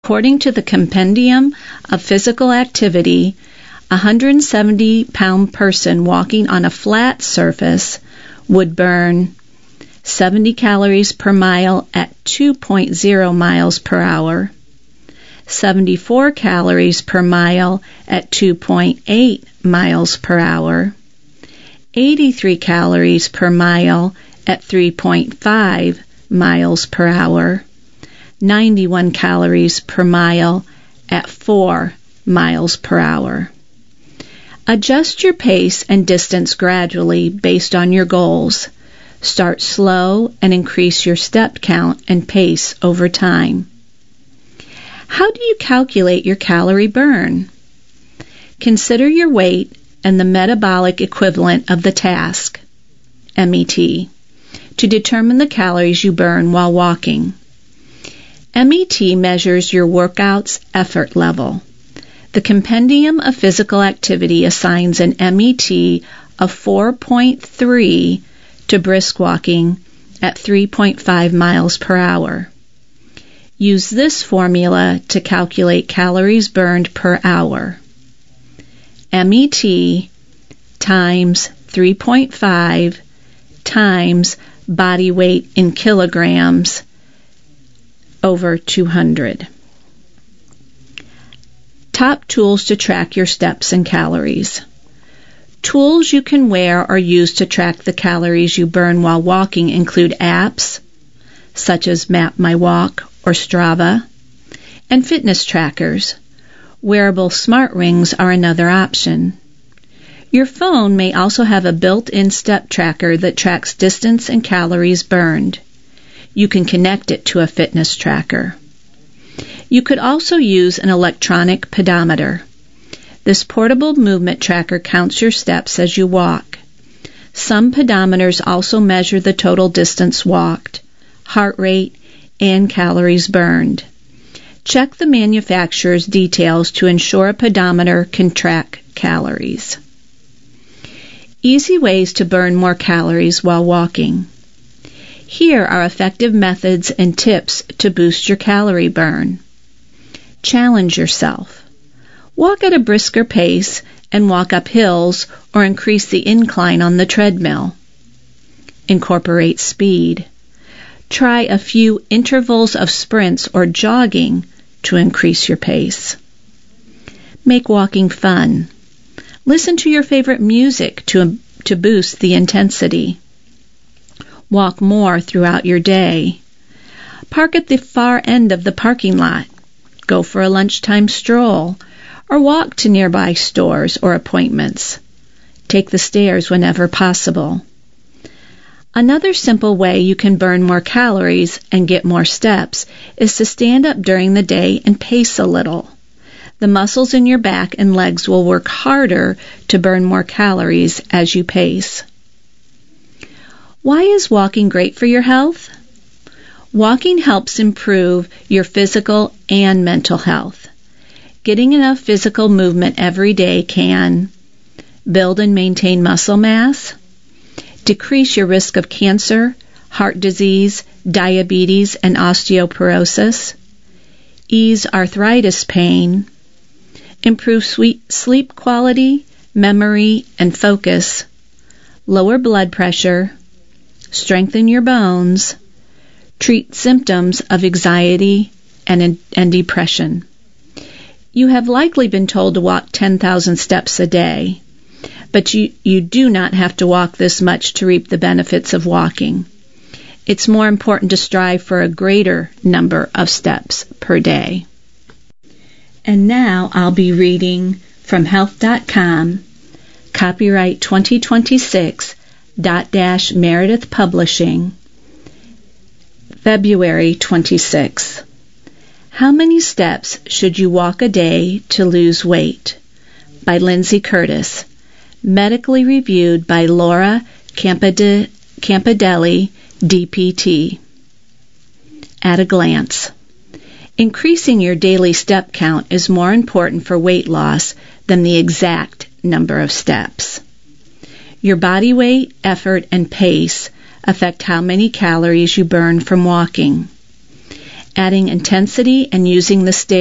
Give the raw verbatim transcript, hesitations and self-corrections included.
According to the Compendium of Physical Activity, a one hundred seventy pound person walking on a flat surface would burn seventy calories per mile at two point zero miles per hour, seventy-four calories per mile at two point eight miles per hour, eighty-three calories per mile at three point five miles per hour, ninety-one calories per mile at four miles per hour. Adjust your pace and distance gradually based on your goals. Start slow and increase your step count and pace over time. How do you calculate your calorie burn? Consider your weight and the metabolic equivalent of the task, M E T, to determine the calories you burn while walking. M E T measures your workout's effort level. The Compendium of Physical Activity assigns an M E T of four point three to brisk walking at three point five miles per hour. Use this formula to calculate calories burned per hour. M E T times three point five times body weight in kilograms over two hundred. Top tools to track your steps and calories. Tools you can wear or use to track the calories you burn while walking include apps, such as Map My Walk or Strava, and fitness trackers. Wearable smart rings are another option. Your phone may also have a built-in step tracker that tracks distance and calories burned. You can connect it to a fitness tracker. You could also use an electronic pedometer. This portable movement tracker counts your steps as you walk. Some pedometers also measure the total distance walked, heart rate, and calories burned. Check the manufacturer's details to ensure a pedometer can track calories. Easy ways to burn more calories while walking. Here are effective methods and tips to boost your calorie burn. Challenge yourself. Walk at a brisker pace and walk up hills or increase the incline on the treadmill. Incorporate speed. Try a few intervals of sprints or jogging to increase your pace. Make walking fun. Listen to your favorite music to, to boost the intensity. Walk more throughout your day. Park at the far end of the parking lot. Go for a lunchtime stroll, or walk to nearby stores or appointments. Take the stairs whenever possible. Another simple way you can burn more calories and get more steps is to stand up during the day and pace a little. The muscles in your back and legs will work harder to burn more calories as you pace. Why is walking great for your health? Walking helps improve your physical and mental health. Getting enough physical movement every day can build and maintain muscle mass, decrease your risk of cancer, heart disease, diabetes, and osteoporosis, ease arthritis pain, improve sweet sleep quality, memory, and focus, lower blood pressure, strengthen your bones, treat symptoms of anxiety and, and depression. You have likely been told to walk ten thousand steps a day, but you, you do not have to walk this much to reap the benefits of walking. It's more important to strive for a greater number of steps per day. And now I'll be reading from health dot com, copyright twenty twenty-six, dot dash Meredith Publishing, February twenty-sixth. How many steps should you walk a day to lose weight? By Lindsay Curtis. Medically reviewed by Laura Campade- Campadelli, D P T. At a glance. Increasing your daily step count is more important for weight loss than the exact number of steps. Your body weight, effort, and pace affect how many calories you burn from walking. adding intensity and using the stairs